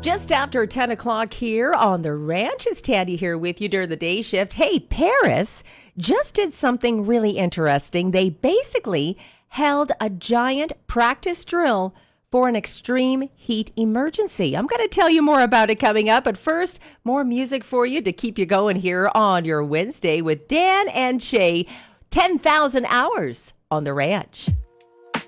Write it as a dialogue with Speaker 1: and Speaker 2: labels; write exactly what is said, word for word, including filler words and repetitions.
Speaker 1: Just after ten o'clock here on the ranch, it's Tandy here with you during the day shift. Hey, Paris just did something really interesting. They basically held a giant practice drill for an extreme heat emergency. I'm going to tell you more about it coming up, but first, more music for you to keep you going here on your Wednesday with Dan and Shay. ten thousand hours on the ranch.